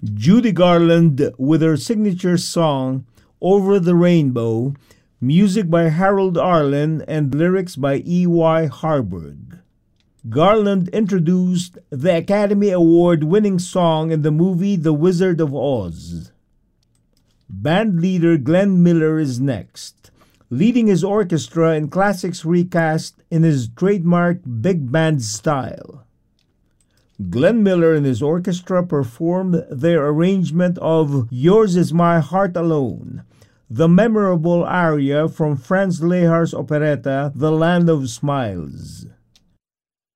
Judy Garland with her signature song, Over the Rainbow, music by Harold Arlen and lyrics by E.Y. Harburg. Garland introduced the Academy Award-winning song in the movie The Wizard of Oz. Band leader Glenn Miller is next, leading his orchestra in classics recast in his trademark big band style. Glenn Miller and his orchestra performed their arrangement of Yours Is My Heart Alone, the memorable aria from Franz Lehar's operetta The Land of Smiles.